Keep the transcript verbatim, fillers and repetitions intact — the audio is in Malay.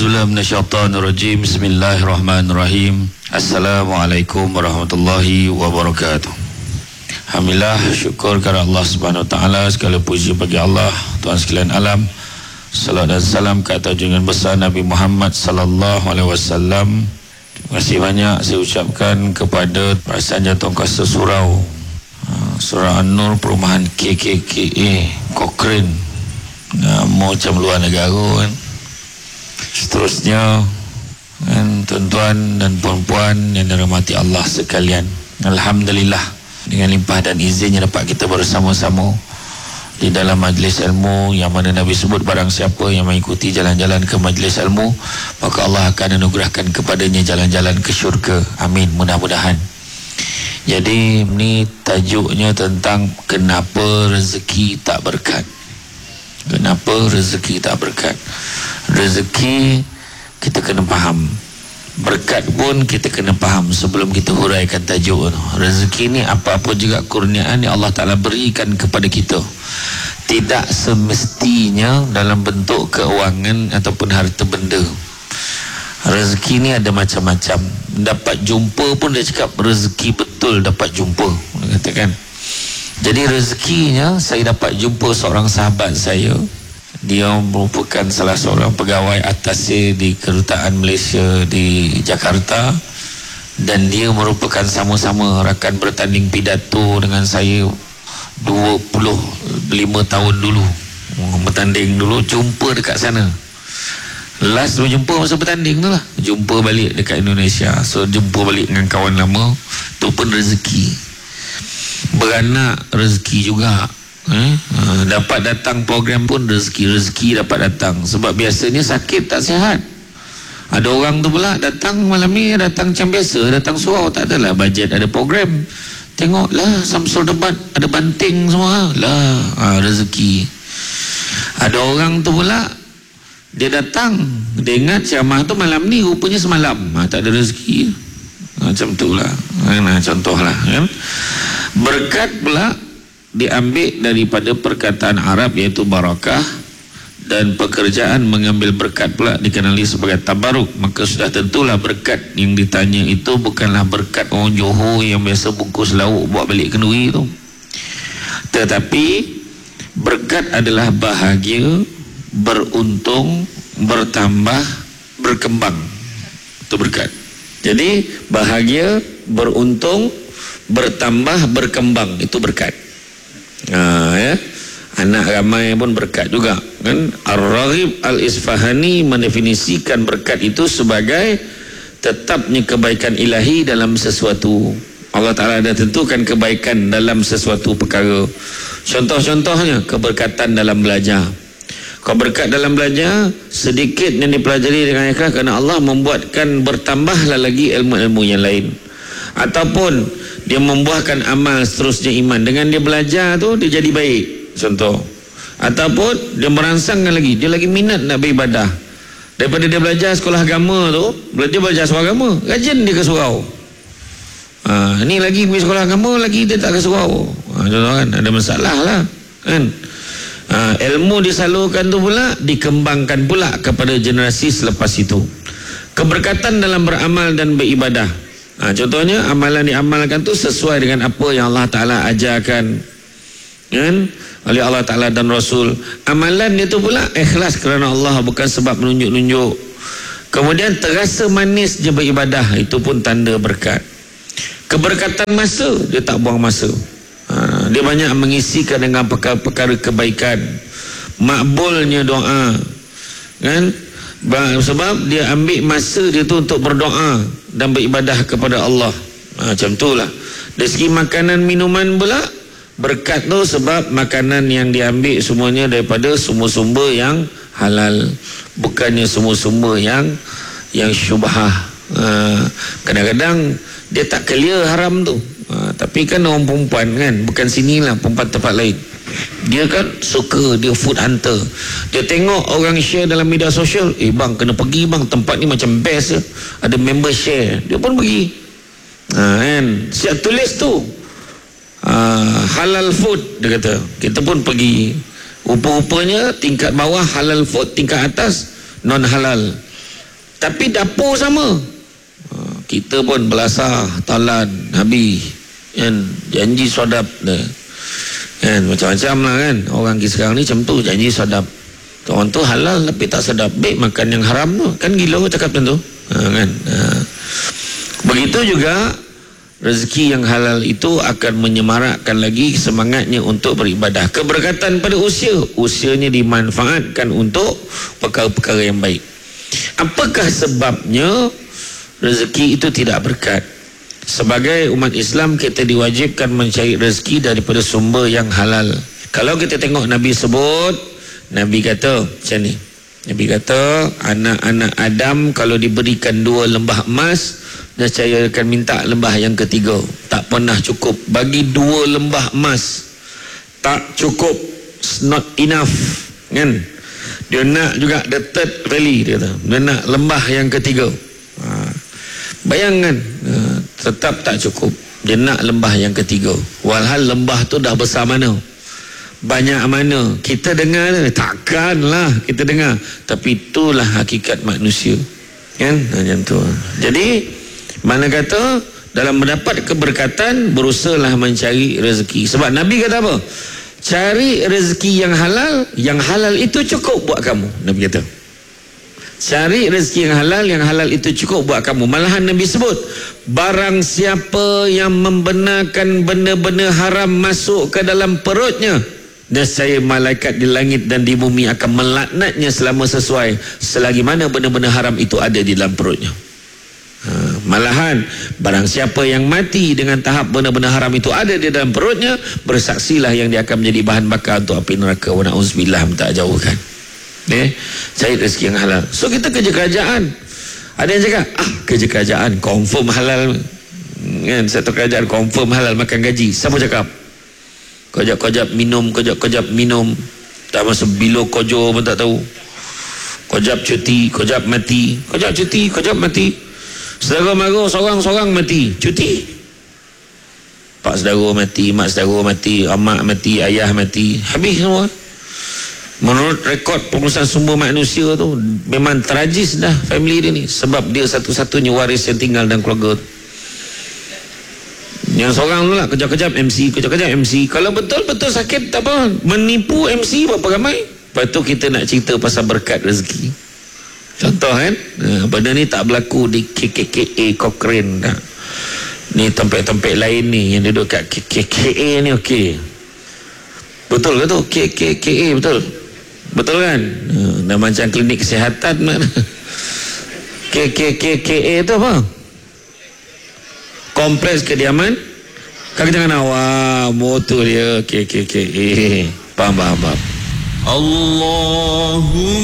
A'udzubillahi minasyaitonirrajim. Bismillahirrahmanirrahim. Assalamualaikum warahmatullahi wabarakatuh. Alhamdulillah, syukur kepada Allah Subhanahu wa taala, segala puji bagi Allah, Tuhan sekalian alam. Salam dan salam ke atas junjungan besar Nabi Muhammad sallallahu alaihi wasallam. Terima kasih banyak saya ucapkan kepada Perasan Jatuh Kuasa Surau, Surau An-Nur, Perumahan K K K A Cochrane, mau macam luar negara kan. Seterusnya kan, tuan-tuan dan puan-puan yang dirahmati Allah sekalian, alhamdulillah dengan limpah dan izinnya dapat kita bersama-sama di dalam majlis ilmu yang mana Nabi sebut barang siapa yang mengikuti jalan-jalan ke majlis ilmu, maka Allah akan anugerahkan kepadanya jalan-jalan ke syurga. Amin, mudah-mudahan. Jadi ini tajuknya tentang kenapa rezeki tak berkat. Kenapa rezeki tak berkat? Rezeki kita kena faham, berkat pun kita kena faham sebelum kita huraikan tajuk. Rezeki ni apa-apa juga kurniaan yang Allah Ta'ala berikan kepada kita, tidak semestinya dalam bentuk keuangan ataupun harta benda. Rezeki ni ada macam-macam. Dapat jumpa pun dia cakap rezeki betul dapat jumpa, dia katakan. Jadi rezekinya, saya dapat jumpa seorang sahabat saya. Dia merupakan salah seorang pegawai atas di Kedutaan Malaysia di Jakarta, dan dia merupakan sama-sama rakan bertanding pidato dengan saya dua puluh lima tahun dulu. Bertanding dulu, jumpa dekat sana. Last berjumpa masa bertanding tu lah, jumpa balik dekat Indonesia. So jumpa balik dengan kawan lama. Tu pun rezeki. Beranak rezeki juga. Eh? Ha, dapat datang program pun rezeki-rezeki dapat datang. Sebab biasanya sakit tak sihat. Ada orang tu pula datang malam ni, datang macam biasa, datang surau, tak adalah bajet, ada program. Tengoklah Samsul debat, ada banting semua lah. Ha, rezeki. Ada orang tu pula dia datang, dia ingat ceramah tu malam ni, rupanya semalam. Ha, tak ada rezeki. Ha, macam tu lah. Ha, contoh lah kan. Berkat pula diambil daripada perkataan Arab iaitu barakah, dan pekerjaan mengambil berkat pula dikenali sebagai tabaruk. Maka sudah tentulah berkat yang ditanya itu bukanlah berkat orang Johor yang biasa bungkus lauk bawa balik kenduri tu, tetapi berkat adalah bahagia, beruntung, bertambah, berkembang. Itu berkat. Jadi bahagia, beruntung, bertambah, berkembang, itu berkat. Ha, ya. Anak ramai pun berkat juga kan. Ar-Raghib Al-Isfahani mendefinisikan berkat itu sebagai tetapnya kebaikan ilahi dalam sesuatu. Allah Ta'ala ada tentukan kebaikan dalam sesuatu perkara. Contoh-contohnya keberkatan dalam belajar. Kalau berkat dalam belajar, sedikit yang dipelajari dengan ikhlas kerana Allah membuatkan bertambahlah lagi ilmu-ilmu yang lain. Ataupun dia membuahkan amal seterusnya iman. Dengan dia belajar tu, dia jadi baik. Contoh. Ataupun dia merangsangkan lagi, dia lagi minat nak beribadah. Daripada dia belajar sekolah agama tu, dia belajar sekolah agama, rajin dia ke surau. Ha, ni lagi pergi sekolah agama, lagi dia tak ke surau. Ha, contoh kan, ada masalah lah kan. Ha, ilmu disalurkan tu pula dikembangkan pula kepada generasi selepas itu. Keberkatan dalam beramal dan beribadah. Ha, contohnya amalan diamalkan tu sesuai dengan apa yang Allah Ta'ala ajarkan kan, oleh Allah Ta'ala dan Rasul. Amalan itu pula ikhlas kerana Allah, bukan sebab menunjuk-nunjuk. Kemudian terasa manis je beribadah, itu pun tanda berkat. Keberkatan masa, dia tak buang masa. Ha, dia banyak mengisikan dengan perkara-perkara kebaikan. Makbulnya doa kan, sebab dia ambil masa dia tu untuk berdoa dan beribadah kepada Allah. Ha, macam itulah. Dari segi makanan minuman pula berkat tu sebab makanan yang diambil semuanya daripada sumber-sumber yang halal, bukannya sumber-sumber yang yang syubhah. Ha, kadang-kadang dia tak clear haram tu. Ha, tapi kan orang perempuan kan, bukan sinilah, perempuan tempat lain, dia kan suka, dia food hunter. Dia tengok orang share dalam media sosial, eh bang kena pergi bang, tempat ni macam best ya, ada member share, dia pun pergi. Ha, kan siap tulis tu uh, halal food, dia kata, kita pun pergi. Rupa-rupanya tingkat bawah halal food, tingkat atas non halal. Tapi dapur sama. Kita pun belasah, talan, habis, kan, janji sodap dah. Kan, macam-macam lah kan. Orang kita sekarang ni macam tu, janji sodap. Orang tu halal tapi tak sedap. Baik makan yang haram tu. Kan gila cakap macam tu. Ha, kan? Ha. Begitu juga rezeki yang halal itu akan menyemarakkan lagi semangatnya untuk beribadah. Keberkatan pada usia, usianya dimanfaatkan untuk perkara-perkara yang baik. Apakah sebabnya rezeki itu tidak berkat? Sebagai umat Islam, kita diwajibkan mencari rezeki daripada sumber yang halal. Kalau kita tengok Nabi sebut, Nabi kata macam ni, Nabi kata anak-anak Adam kalau diberikan dua lembah emas, nescaya akan minta lembah yang ketiga. Tak pernah cukup. Bagi dua lembah emas tak cukup, it's not enough, kan? Dia nak juga the third rally, dia kata. Dia nak lembah yang ketiga. Ha. Bayangkan, uh, tetap tak cukup. Dia nak lembah yang ketiga. Walhal lembah tu dah besar mana, banyak mana. Kita dengar, takkanlah kita dengar. Tapi itulah hakikat manusia, kan? Macam tu. Jadi mana kata dalam mendapat keberkatan, berusahalah mencari rezeki. Sebab Nabi kata apa? Cari rezeki yang halal. Yang halal itu cukup buat kamu, Nabi kata. Cari rezeki yang halal, yang halal itu cukup buat kamu. Malahan Nabi sebut, barang siapa yang membenarkan benda-benda haram masuk ke dalam perutnya, nescaya malaikat di langit dan di bumi akan melaknatnya selama sesuai selagi mana benda-benda haram itu ada di dalam perutnya. Ha, malahan barang siapa yang mati dengan tahap benda-benda haram itu ada di dalam perutnya, bersaksilah yang dia akan menjadi bahan bakar untuk api neraka. Wa na'udzubillah, tak jauhkan. Eh, cari rezeki yang halal. So kita kerja kerajaan. Ada yang cakap, ah kerja kerajaan confirm halal, kan? Satu kerajaan confirm halal makan gaji. Siapa cakap? Kojap-kojap minum, kojap-kojap minum, tak masuk bilo kojo pun tak tahu. Kojap cuti, kojap mati. Kojap cuti, kojap mati. Saudara mara seorang-seorang mati, cuti. Pak saudara mati, mak saudara mati, amak mati, ayah mati, habis semua. Menurut rekod pengurusan sumber manusia tu, memang tragis dah family dia ni. Sebab dia satu-satunya waris yang tinggal dalam keluarga tu. Yang seorang tu lah, kejap-kejap M C, kejap-kejap M C. Kalau betul-betul sakit, tak apa, menipu M C berapa ramai. Lepas tu kita nak cerita pasal berkat rezeki. Contoh kan, ha, benda ni tak berlaku di K K K A Cochrane tak? Ni tempat-tempat lain ni yang duduk kat K K K A ni okey. Betul ke tu? K K K A betul? Betul kan? Ha, dah macam klinik kesihatan mana? K K K K A tu apa? Kompleks kediaman kaki tangan awam. Motor dia K K K A. Faham, faham, faham. Allahu